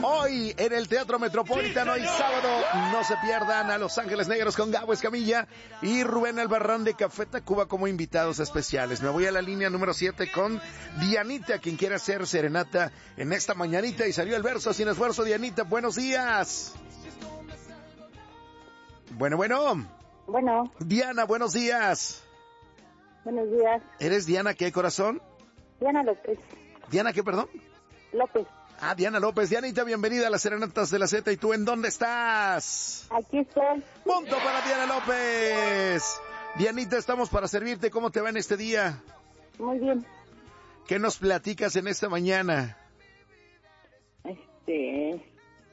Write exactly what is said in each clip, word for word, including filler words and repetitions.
Hoy en el Teatro Metropolitano y sábado no se pierdan a Los Ángeles Negros con Gabo Escamilla y Rubén Albarrán de Café Tacuba como invitados especiales. Me voy a la línea número siete con Dianita, quien quiere hacer serenata en esta mañanita y salió el verso sin esfuerzo. Dianita, buenos días. Bueno, bueno. Bueno. Diana, buenos días. Buenos días. ¿Eres Diana qué, corazón? Diana López. ¿Diana qué, perdón? López. Ah, Diana López. Dianita, bienvenida a las Serenatas de la Z. ¿Y tú en dónde estás? Aquí estoy. Punto para Diana López. Dianita, estamos para servirte. ¿Cómo te va en este día? Muy bien. ¿Qué nos platicas en esta mañana? Este...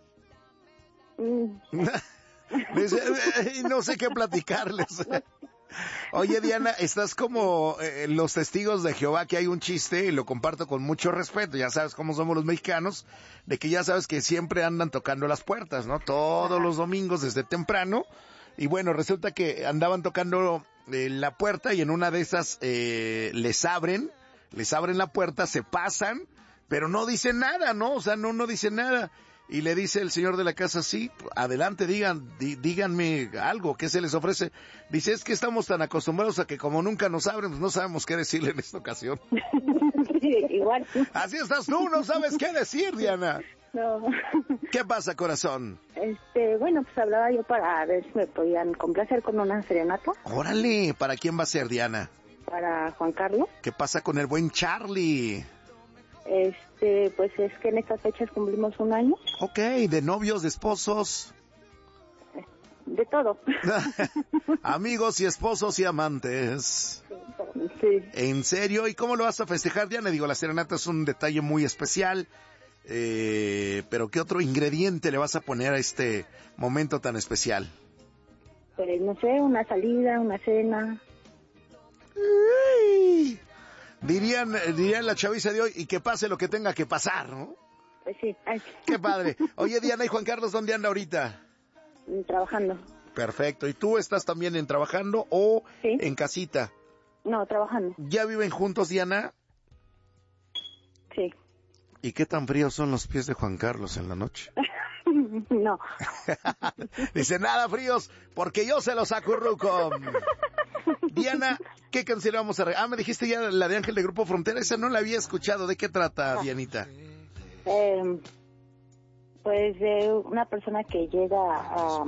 Mm. No sé qué platicarles. Oye, Diana, estás como eh, los testigos de Jehová, que hay un chiste y lo comparto con mucho respeto. Ya sabes cómo somos los mexicanos, de que ya sabes que siempre andan tocando las puertas, ¿no? Todos los domingos desde temprano. Y bueno, resulta que andaban tocando eh, la puerta y en una de esas eh, les abren, les abren la puerta, se pasan, pero no dicen nada, ¿no? O sea, no, no dicen nada. Y le dice el señor de la casa, sí, adelante, digan, dí, díganme algo, ¿qué se les ofrece? Dice, es que estamos tan acostumbrados a que como nunca nos abren, pues no sabemos qué decirle en esta ocasión. Sí, igual. Así estás tú, no sabes qué decir, Diana. No. ¿Qué pasa, corazón? Este, bueno, pues hablaba yo para ver si me podían complacer con una serenata. Órale, ¿para quién va a ser, Diana? Para Juan Carlos. ¿Qué pasa con el buen Charlie? Este, pues es que en estas fechas cumplimos un año. Ok, ¿de novios, de esposos? De todo. Amigos y esposos y amantes. Sí. ¿En serio? ¿Y cómo lo vas a festejar, Diana? Digo, la serenata es un detalle muy especial, eh, pero ¿qué otro ingrediente le vas a poner a este momento tan especial? Pues no sé, una salida, una cena. Uy. Dirían, dirían la chaviza de hoy, y que pase lo que tenga que pasar, ¿no? Pues sí. Ay. Qué padre. Oye, Diana, ¿y Juan Carlos dónde anda ahorita? Trabajando. Perfecto. ¿Y tú estás también en trabajando o sí. en casita? No, trabajando. ¿Ya viven juntos, Diana? Sí. ¿Y qué tan fríos son los pies de Juan Carlos en la noche? No. Dice, nada fríos, porque yo se los acurruco. Diana, ¿qué canción vamos a re... Ah, me dijiste ya la de Ángel de Grupo Frontera, esa no la había escuchado. ¿De qué trata, ah. Dianita? Eh, pues de una persona que llega a,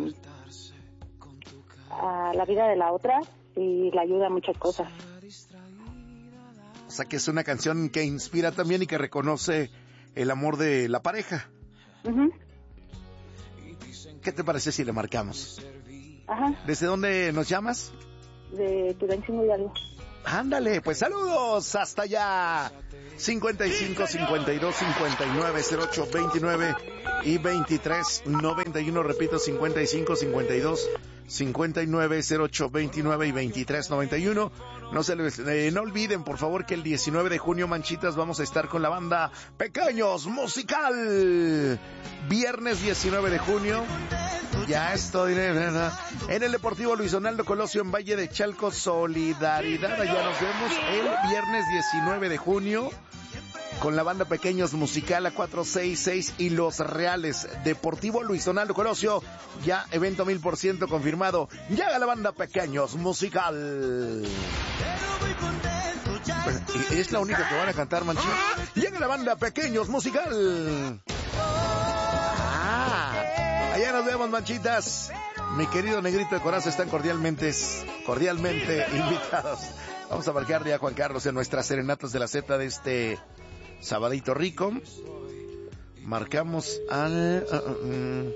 a la vida de la otra y le ayuda a muchas cosas. O sea, que es una canción que inspira también y que reconoce el amor de la pareja. Uh-huh. ¿Qué te parece si le marcamos? Ajá. ¿Desde dónde nos llamas? De Tulancingo Hidalgo. Ándale, pues saludos hasta allá. cincuenta y cinco, cincuenta y dos, cincuenta y nueve, cero ocho, veintinueve y veintitrés, noventa y uno, repito, cincuenta y cinco, cincuenta y dos, cincuenta y nueve, cero ocho, veintinueve y veintitrés, noventa y uno. No se les, eh, no olviden, por favor, que el diecinueve de junio, Manchitas, vamos a estar con la banda Pequeños Musical. Viernes diecinueve de junio. Ya estoy de verdad. En el Deportivo Luis Donaldo Colosio en Valle de Chalco, Solidaridad. Allá nos vemos el viernes diecinueve de junio con la banda Pequeños Musical a cuatro seis seis y Los Reales. Deportivo Luis Donaldo Colosio, ya evento mil por ciento confirmado. Llega la banda Pequeños Musical. Es la única que van a cantar, Manchín. Llega la banda Pequeños Musical. Ah, allá nos vemos, Manchitas. Mi querido Negrito de Coraza están cordialmente, cordialmente invitados. Vamos a marcarle a Juan Carlos en nuestras serenatas de la Z de este sabadito rico. Marcamos al uh, uh,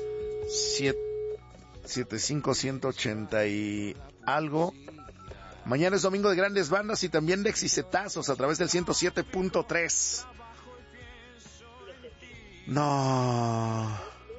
siete cinco uno ocho y algo. Mañana es domingo de grandes bandas y también de exicetazos a través del ciento siete punto tres. No.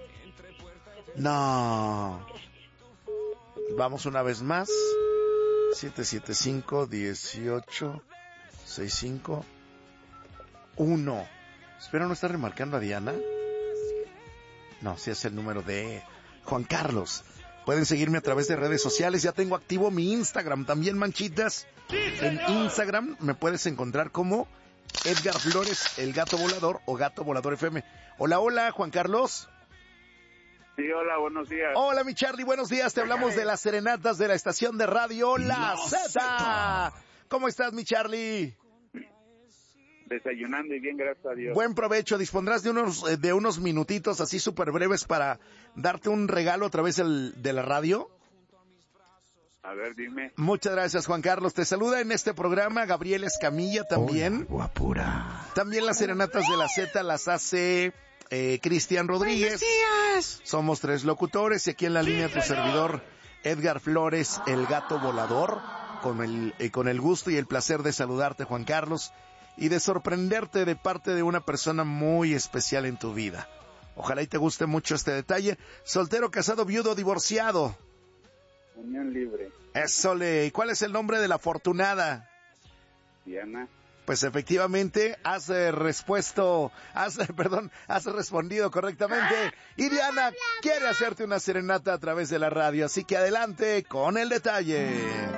No. Vamos una vez más. siete siete cinco, dieciocho, sesenta y cinco, uno. Espero no estar remarcando a Diana. No, si es el número de Juan Carlos. Pueden seguirme a través de redes sociales. Ya tengo activo mi Instagram también, Manchitas. En Instagram me puedes encontrar como Edgar Flores, el Gato Volador o Gato Volador F M. Hola, hola, Juan Carlos. Sí, hola, buenos días. Hola, mi Charlie, buenos días. Te hablamos de las serenatas de la estación de radio La Z. ¿Cómo estás, mi Charlie? Desayunando y bien, gracias a Dios. Buen provecho. Dispondrás de unos eh, de unos minutitos así súper breves para darte un regalo a través del, de la radio. A ver, dime. Muchas gracias, Juan Carlos. Te saluda en este programa Gabriel Escamilla también. Hola, guapura. También las serenatas de la Z las hace eh, Cristian Rodríguez. Somos tres locutores y aquí en la línea tu servidor Edgar Flores, el Gato Volador, con el eh, con el gusto y el placer de saludarte, Juan Carlos, y de sorprenderte de parte de una persona muy especial en tu vida. Ojalá y te guste mucho este detalle. Soltero, casado, viudo, divorciado. Unión libre. Eso le. ¿Y cuál es el nombre de la afortunada? Diana. Pues efectivamente has eh, respuesto, has, perdón, has respondido correctamente. Y Diana quiere hacerte una serenata a través de la radio, así que adelante con el detalle.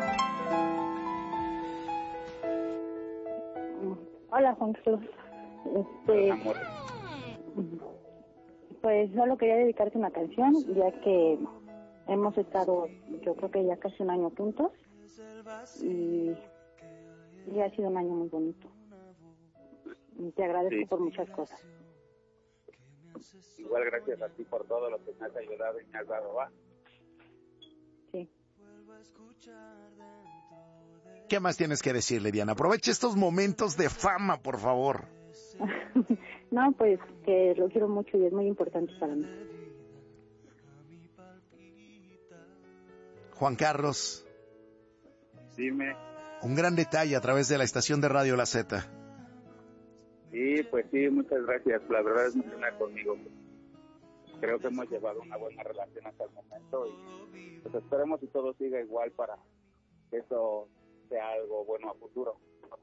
Hola, Juan Carlos. Este, Amor. pues solo quería dedicarte una canción, ya que hemos estado, yo creo que ya casi un año juntos, y, y ha sido un año muy bonito. Y te agradezco Sí. por muchas cosas. Igual gracias a ti por todo lo que me has ayudado y me has dado, ¿va? Sí. ¿Qué más tienes que decirle, Diana? Aprovecha estos momentos de fama, por favor. No, pues que lo quiero mucho y es muy importante para mí. Juan Carlos, Dime. un gran detalle a través de la estación de radio La Z. Sí, pues sí, muchas gracias. La verdad es muy buena conmigo. Creo que hemos llevado una buena relación hasta el momento y pues esperemos que todo siga igual para que eso sea algo bueno a futuro.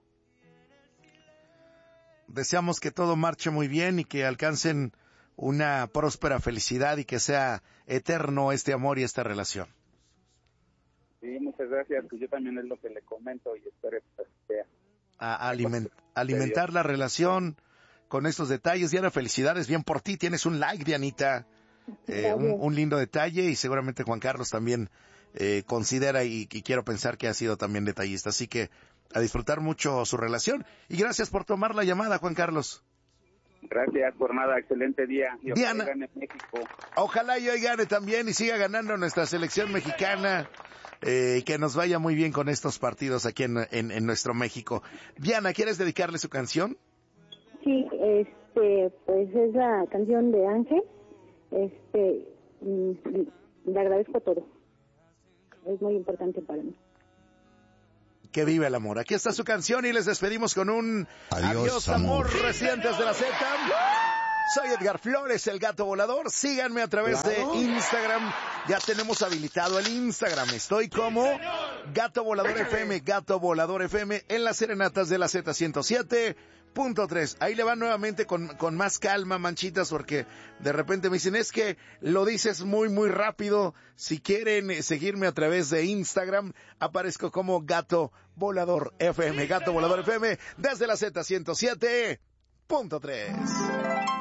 Deseamos que todo marche muy bien y que alcancen una próspera felicidad y que sea eterno este amor y esta relación. Sí, muchas gracias. Pues yo también es lo que le comento y espero que sea. A aliment- alimentar la relación con estos detalles. Diana, felicidades, bien por ti. Tienes un like, Dianita. Eh, un, un lindo detalle y seguramente Juan Carlos también eh, considera y, y quiero pensar que ha sido también detallista. Así que a disfrutar mucho su relación. Y gracias por tomar la llamada, Juan Carlos. Gracias por nada, excelente día. Y Diana. ojalá gane México. Ojalá y hoy gane también y siga ganando nuestra selección mexicana. Eh, y que nos vaya muy bien con estos partidos aquí en, en, en nuestro México. Diana, ¿quieres dedicarle su canción? Sí, este, pues es la canción de Ángel. Este, mm, le agradezco todo. Es muy importante para mí. Que vive el amor. Aquí está su canción y les despedimos con un Adiós, adiós amor, amor. residentes de la Z. Soy Edgar Flores, el Gato Volador. Síganme a través Claro. de Instagram. Ya tenemos habilitado el Instagram. Estoy como Gato Volador F M, Gato Volador F M en las serenatas de la Z ciento siete punto tres. Ahí le van nuevamente con, con más calma, manchitas, porque de repente me dicen, es que lo dices muy, muy rápido. Si quieren eh, seguirme a través de Instagram, aparezco como Gato Volador F M, Gato Volador F M desde la Z ciento siete punto tres.